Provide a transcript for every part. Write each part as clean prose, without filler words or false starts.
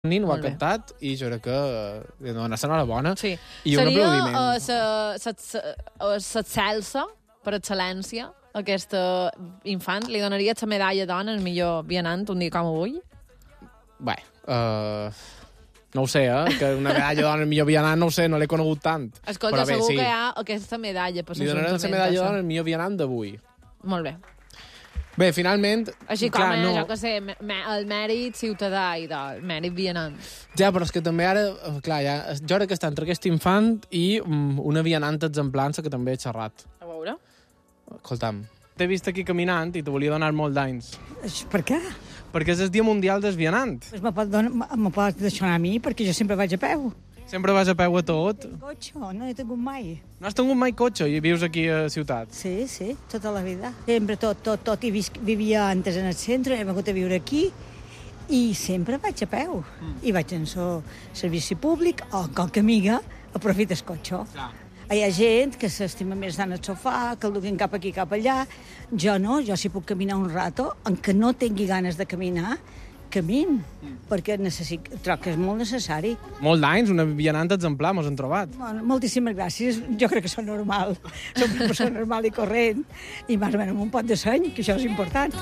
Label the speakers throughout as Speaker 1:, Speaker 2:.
Speaker 1: nin ho ha cantat i jo crec que li dona l'enhorabona.
Speaker 2: Sí.
Speaker 1: I un aplaudiment.
Speaker 2: Seria l'excelsa, per excel·lència, aquesta infant. Li donaria la medalla dona, el millor vianant, un dia com avui?
Speaker 1: Bé, no ho sé, que una medalla dona, el millor vianant, no ho sé, no l'he conegut tant.
Speaker 2: Escolta, segur que hi ha aquesta medalla per
Speaker 1: li donarem la medalla dona, el millor vianant d'avui.
Speaker 2: Molt bé.
Speaker 1: Bé, finalment...
Speaker 2: Així com, jo què sé, el mèrit ciutadà i el mèrit vianant.
Speaker 1: Ja, però és que també ara... Clar, jo crec que està entre aquest infant i una vianant exemplar que també he xerrat.
Speaker 2: A veure?
Speaker 1: Escolta'm, t'he vist aquí caminant i te volia donar molt d'anys.
Speaker 3: Per què?
Speaker 1: Perquè és el Dia Mundial del Vianant.
Speaker 3: Pues me pot deixar a mi, perquè jo sempre vaig a peu.
Speaker 1: Sempre vas a peu a tot.
Speaker 3: Cotxe, no he tingut mai.
Speaker 1: No has tingut mai cotxe i vius aquí a ciutat?
Speaker 3: Sí, tota la vida. Sempre tot. Vivia antes en el centre, he vingut a viure aquí i sempre vaig a peu. I vaig en servici públic o qualque amiga aprofita el cotxe. Clar. Hi ha gent que s'estima més d'anar al sofà, que el duguin cap aquí, cap allà. Jo no, jo si puc caminar un rato, en què no tingui ganes de caminar, camin, perquè trobo que és molt necessari.
Speaker 1: Molt d'anys, una vianant exemplar, mos han trobat.
Speaker 3: Bueno, moltíssimes gràcies, jo crec que són normal. Som una persona normal i corrent, i més o menys amb un pot de seny, que això és important.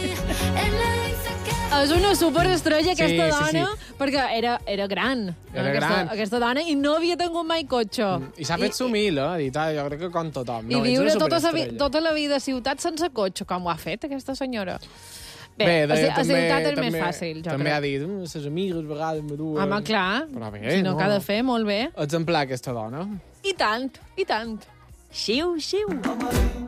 Speaker 2: És una superestrella aquesta dona, perquè era gran, aquesta dona, i no havia tingut mai cotxe.
Speaker 1: I s'ha fet humil, jo crec que com tothom.
Speaker 2: I viure tota la vida a ciutat sense cotxe, com ho ha fet aquesta senyora. Bé, a ciutat és més fàcil, jo crec.
Speaker 1: També ha dit, les amigues a vegades me duen...
Speaker 2: Home, clar, si no, que ha de fer, molt bé.
Speaker 1: Exemplar aquesta dona.
Speaker 2: I tant, i tant.
Speaker 4: Xiu, xiu.